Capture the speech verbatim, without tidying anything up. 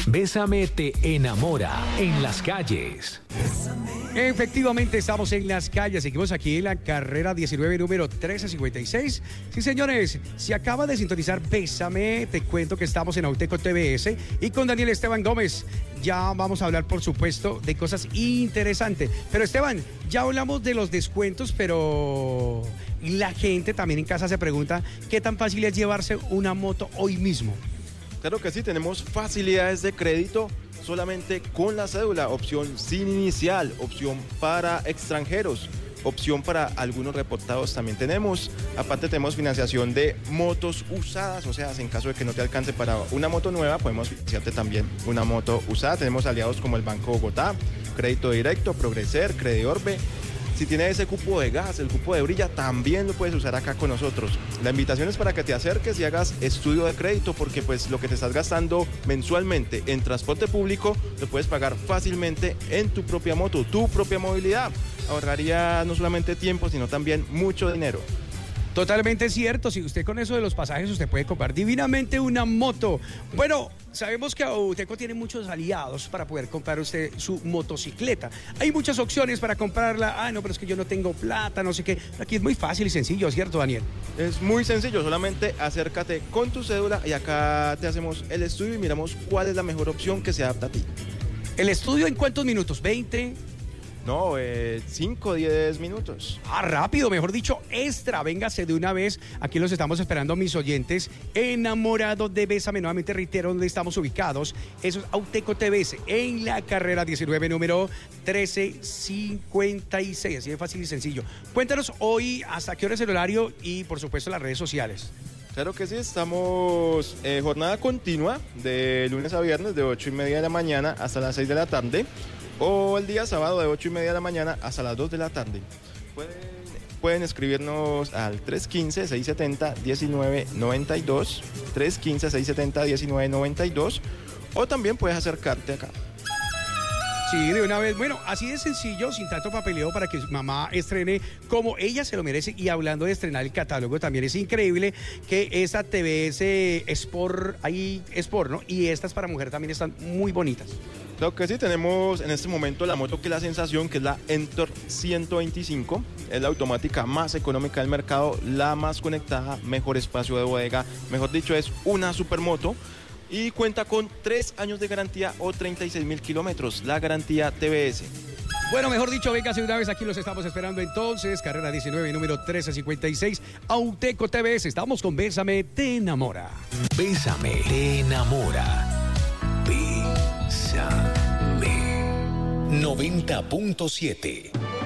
Bésame te enamora en las calles. Efectivamente, estamos en las calles. Seguimos aquí en la carrera diecinueve, número trece cincuenta y seis. Sí, señores, si acaba de sintonizar Bésame, te cuento que estamos en Auteco T V S y con Daniel Esteban Gómez. Ya vamos a hablar, por supuesto, de cosas interesantes. Pero, Esteban, ya hablamos de los descuentos, pero la gente también en casa se pregunta qué tan fácil es llevarse una moto hoy mismo. Claro que sí, tenemos facilidades de crédito solamente con la cédula, opción sin inicial, opción para extranjeros, opción para algunos reportados también tenemos. Aparte tenemos financiación de motos usadas, o sea, en caso de que no te alcance para una moto nueva, podemos financiarte también una moto usada. Tenemos aliados como el Banco Bogotá, Crédito Directo, Progreser, Crediorbe. Si tienes ese cupo de gas, el cupo de brilla, también lo puedes usar acá con nosotros. La invitación es para que te acerques y hagas estudio de crédito, porque pues lo que te estás gastando mensualmente en transporte público lo puedes pagar fácilmente en tu propia moto, tu propia movilidad. Ahorraría no solamente tiempo, sino también mucho dinero. Totalmente cierto, si usted con eso de los pasajes usted puede comprar divinamente una moto. Bueno, sabemos que Auteco tiene muchos aliados para poder comprar usted su motocicleta. Hay muchas opciones para comprarla. Ah, no, pero es que yo no tengo plata, no sé qué. Aquí es muy fácil y sencillo, ¿cierto, Daniel? Es muy sencillo, solamente acércate con tu cédula y acá te hacemos el estudio y miramos cuál es la mejor opción que se adapta a ti. ¿El estudio en cuántos minutos? ¿veinte? No, eh, cinco o diez minutos. Ah, rápido, mejor dicho, extra. Véngase de una vez. Aquí los estamos esperando, mis oyentes enamorados de Bésame. Nuevamente reitero dónde estamos ubicados. Eso es Auteco T V S, en la carrera diecinueve, número trece cincuenta y seis. Así de fácil y sencillo. Cuéntanos hoy hasta qué hora es el horario y, por supuesto, las redes sociales. Claro que sí, estamos eh, jornada continua de lunes a viernes de ocho y media de la mañana hasta las seis de la tarde. O el día sábado de ocho y media de la mañana hasta las dos de la tarde. Pueden, pueden escribirnos al tres uno cinco, seis siete cero, uno nueve nueve dos, tres uno cinco, seis siete cero, uno nueve nueve dos, o también puedes acercarte acá. Sí, de una vez. Bueno, así de sencillo, sin tanto papeleo, para que su mamá estrene como ella se lo merece. Y hablando de estrenar el catálogo, también es increíble que esa T V S Sport, ahí Sport, ¿no? Y estas para mujer también están muy bonitas. Lo que sí, tenemos en este momento la moto que es la sensación, que es la Entor ciento veinticinco. Es la automática más económica del mercado, la más conectada, mejor espacio de bodega. Mejor dicho, es una supermoto. Y cuenta con tres años de garantía o treinta y seis mil kilómetros, la garantía T V S. Bueno, mejor dicho, véngase una vez, aquí los estamos esperando entonces. Carrera diecinueve, número trece cincuenta y seis, Auteco T V S. Estamos con Bésame te enamora. Bésame te enamora. Bésame. noventa punto siete.